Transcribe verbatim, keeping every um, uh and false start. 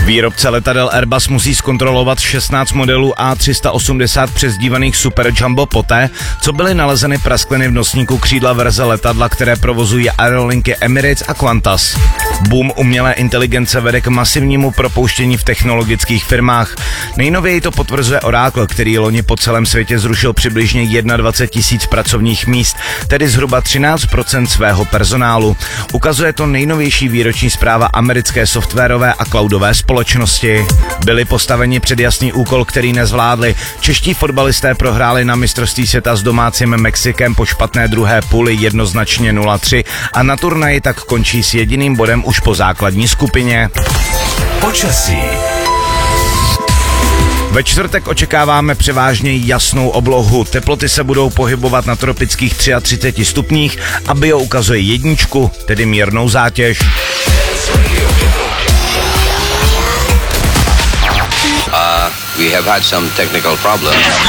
Výrobce letadel Airbus musí zkontrolovat šestnáct modelů A tři sta osmdesát přezdívaných Super Jumbo poté, co byly nalezeny praskliny v nosníku křídla verze letadla, které provozují aerolinky Emirates a Qantas. Boom umělé inteligence vede k masivnímu propouštění v technologických firmách. Nejnověji to potvrzuje Oracle, který loni po celém světě zrušil přibližně dvacet jedna tisíc pracovních míst, tedy zhruba třináct procent svého personálu. Ukazuje to nejnovější výroční zpráva americké softwarové a cloudové společnosti. Byli postaveni před jasný úkol, který nezvládli. Čeští fotbalisté prohráli na mistrovství světa s domácím Mexikem po špatné druhé půli jednoznačně nula tři a na turnaji tak končí s jediným bodem už po základní skupině. Počasí. Ve čtvrtek očekáváme převážně jasnou oblohu. Teploty se budou pohybovat na tropických třiceti třech stupních a bio ukazuje jedničku, tedy mírnou zátěž. Uh, we have had some technical problems.